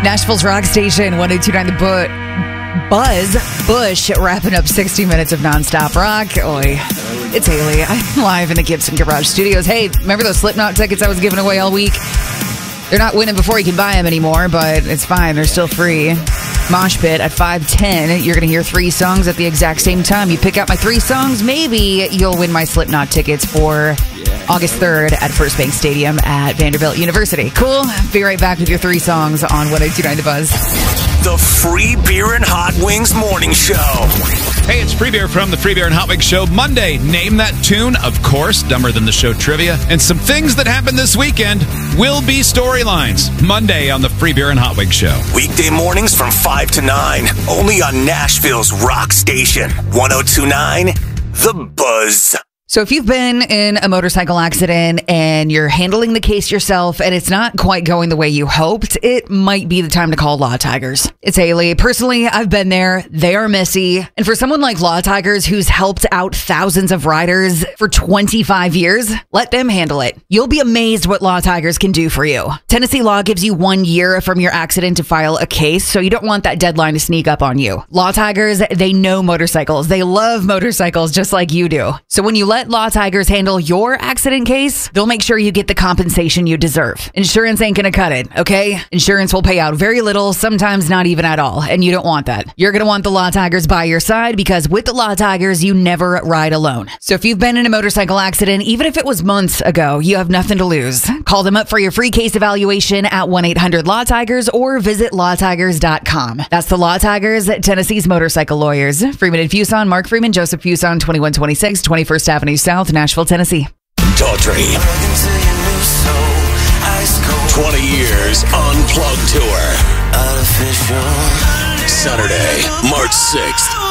Nashville's rock station, 102.9 The Buzz. Bush wrapping up 60 minutes of nonstop rock. Oi, it's Haley. I'm live in the Gibson Garage Studios. Hey, remember those Slipknot tickets I was giving away all week? They're not winning before you can buy them anymore, but it's fine. They're still free. Mosh Pit at 5:10. You're going to hear 3 songs at the exact same time. You pick out my 3 songs, maybe you'll win my Slipknot tickets for August 3rd at First Bank Stadium at Vanderbilt University. Cool? Be right back with your 3 songs on 102.9 The Buzz. The Free Beer and Hot Wings Morning Show. Hey, it's Free Beer from the Free Beer and Hot Wings Show. Monday, Name That Tune, of course, Dumber Than the Show trivia, and some things that happened this weekend will be storylines. Monday on the Free Beer and Hot Wings Show. Weekday mornings from 5 to 9, only on Nashville's rock station, 102.9 The Buzz. So if you've been in a motorcycle accident and you're handling the case yourself and it's not quite going the way you hoped, it might be the time to call Law Tigers. It's Haley. Personally, I've been there. They are messy. And for someone like Law Tigers who's helped out thousands of riders for 25 years, let them handle it. You'll be amazed what Law Tigers can do for you. Tennessee law gives you 1 year from your accident to file a case, so you don't want that deadline to sneak up on you. Law Tigers, they know motorcycles. They love motorcycles just like you do. So when you let Law Tigers handle your accident case, they'll make sure you get the compensation you deserve. Insurance ain't gonna cut it, okay? Insurance will pay out very little, sometimes not even at all, and you don't want that. You're gonna want the Law Tigers by your side because with the Law Tigers, you never ride alone. So if you've been in a motorcycle accident, even if it was months ago, you have nothing to lose. Call them up for your free case evaluation at 1-800-LAW-TIGERS or visit lawtigers.com. That's the Law Tigers, Tennessee's motorcycle lawyers. Freeman and Fuson, Mark Freeman, Joseph Fuson, 2126 21st Avenue South, Nashville, Tennessee. Daughtry. 20 years Unplugged tour. Saturday, March 6th.